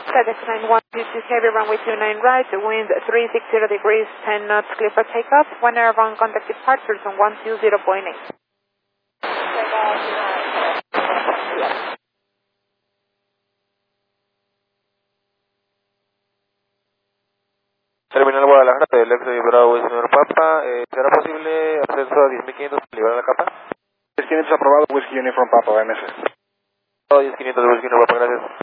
FedEx 9122 Heavy runway 29 right, wind 360 degrees, 10 knots, clear for takeoff. One airborne contact departures on 120.8. Terminal Guadalajara, del ex de Bravo y señor Papa, ¿será posible acceso a 10.500 para liberar la capa? 10.500 aprobado, Whiskey Uniform Papa, OMS. 10.500 de Whiskey Uniform Papa, gracias.